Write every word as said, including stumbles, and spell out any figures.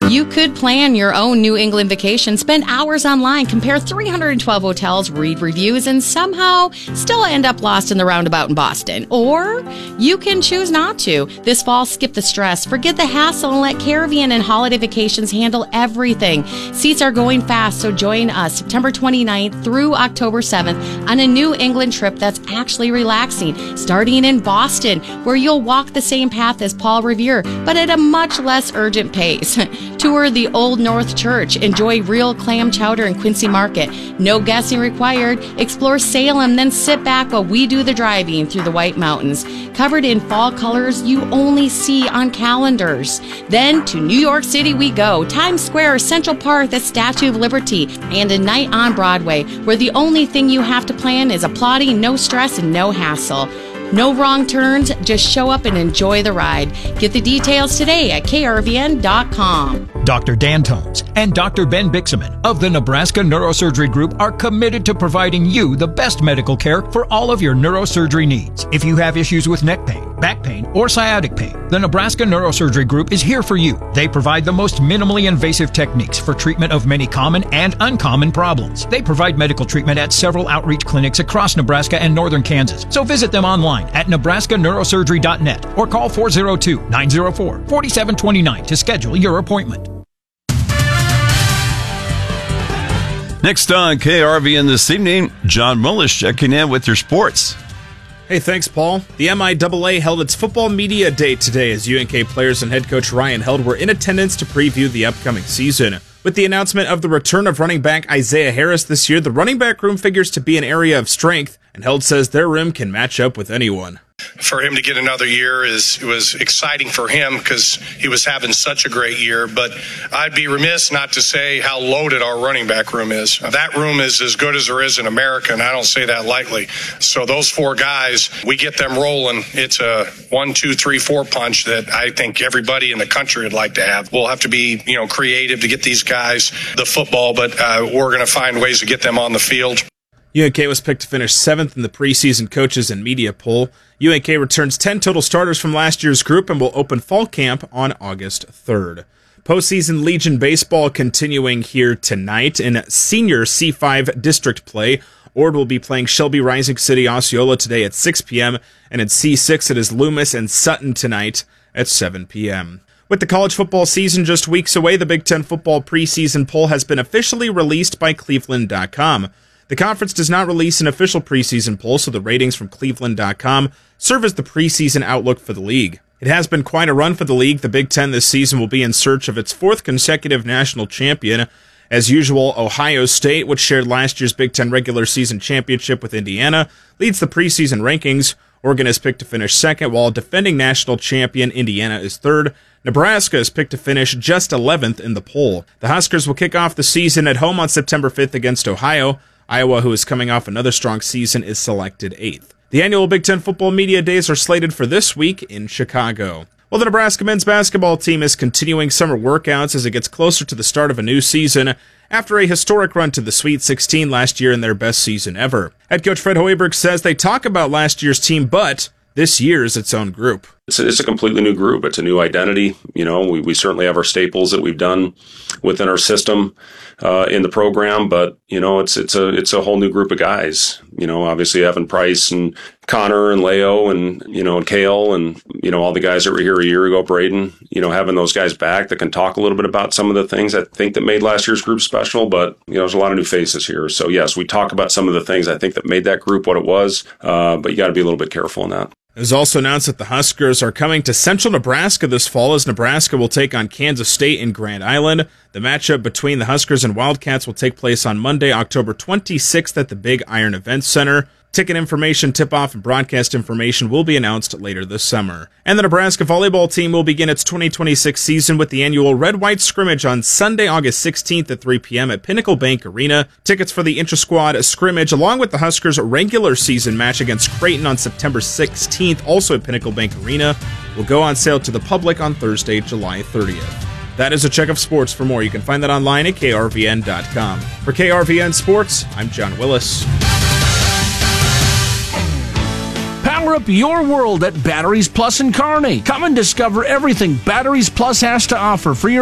You could plan your own New England vacation, spend hours online, compare three hundred twelve hotels, read reviews, and somehow still end up lost in the roundabout in Boston. Or you can choose not to. This fall, skip the stress, forget the hassle, and let Caribbean and Holiday Vacations handle everything. Seats are going fast, so join us September twenty-ninth through October seventh on a New England trip that's actually relaxing, starting in Boston, where you'll walk the same path as Paul Revere, but at a much less urgent pace. Tour the Old North Church. Enjoy real clam chowder in Quincy Market. No guessing required. Explore Salem, then sit back while we do the driving through the White Mountains. Covered in fall colors you only see on calendars. Then to New York City we go. Times Square, Central Park, the Statue of Liberty, and a night on Broadway, where the only thing you have to plan is applauding, no stress, and no hassle. No wrong turns, just show up and enjoy the ride. Get the details today at K R V N dot com. Doctor Dan Tones and Doctor Ben Bixaman of the Nebraska Neurosurgery Group are committed to providing you the best medical care for all of your neurosurgery needs. If you have issues with neck pain, back pain, or sciatic pain, the Nebraska Neurosurgery Group is here for you. They provide the most minimally invasive techniques for treatment of many common and uncommon problems. They provide medical treatment at several outreach clinics across Nebraska and northern Kansas. So visit them online at Nebraska Neurosurgery dot net or call four oh two, nine oh four, four seven two nine to schedule your appointment. Next on K R V N this evening, John Willis checking in with your sports. Hey, thanks, Paul. The M I A A held its football media day today as U N K players and head coach Ryan Held were in attendance to preview the upcoming season. With the announcement of the return of running back Isaiah Harris this year, the running back room figures to be an area of strength, and Held says their room can match up with anyone. For him to get another year is was exciting for him because he was having such a great year. But I'd be remiss not to say how loaded our running back room is. That room is as good as there is in America, and I don't say that lightly. So those four guys, we get them rolling. It's a one, two, three, four punch that I think everybody in the country would like to have. We'll have to be, you know, creative to get these guys the football, but uh, we're going to find ways to get them on the field. U N K was picked to finish seventh in the preseason coaches and media poll. U N K returns ten total starters from last year's group and will open fall camp on August third. Postseason Legion baseball continuing here tonight in senior C five district play. Ord will be playing Shelby Rising City Osceola today at six p.m. and in C six it is Loomis and Sutton tonight at seven p.m. With the college football season just weeks away, the Big Ten football preseason poll has been officially released by Cleveland dot com. The conference does not release an official preseason poll, so the ratings from Cleveland dot com serve as the preseason outlook for the league. It has been quite a run for the league. The Big Ten this season will be in search of its fourth consecutive national champion. As usual, Ohio State, which shared last year's Big Ten regular season championship with Indiana, leads the preseason rankings. Oregon is picked to finish second, while defending national champion Indiana is third. Nebraska is picked to finish just eleventh in the poll. The Huskers will kick off the season at home on September fifth against Ohio. Iowa, who is coming off another strong season, is selected eighth. The annual Big Ten Football Media Days are slated for this week in Chicago. Well, the Nebraska men's basketball team is continuing summer workouts as it gets closer to the start of a new season after a historic run to the Sweet sixteen last year in their best season ever. Head coach Fred Hoiberg says they talk about last year's team, but this year is its own group. It's a, it's a completely new group. It's a new identity. You know, we, we certainly have our staples that we've done within our system uh, in the program, but you know, it's it's a it's a whole new group of guys. You know, obviously Evan Price and Connor and Leo and you know and Kale and you know all the guys that were here a year ago, Braden. You know, having those guys back that can talk a little bit about some of the things I think that made last year's group special. But you know, there's a lot of new faces here. So yes, we talk about some of the things I think that made that group what it was. Uh, but you got to be a little bit careful in that. It was also announced that the Huskers are coming to Central Nebraska this fall as Nebraska will take on Kansas State in Grand Island. The matchup between the Huskers and Wildcats will take place on Monday, October twenty-sixth at the Big Iron Events Center. Ticket information, tip-off, and broadcast information will be announced later this summer. And the Nebraska volleyball team will begin its twenty twenty-six season with the annual Red-White Scrimmage on Sunday, August sixteenth at three p.m. at Pinnacle Bank Arena. Tickets for the intra-squad scrimmage, along with the Huskers' regular season match against Creighton on September sixteenth, also at Pinnacle Bank Arena, will go on sale to the public on Thursday, July thirtieth. That is a check of sports. For more, you can find that online at K R V N dot com. For K R V N Sports, I'm John Willis. Power up your world at Batteries Plus in Kearney. Come and discover everything Batteries Plus has to offer for your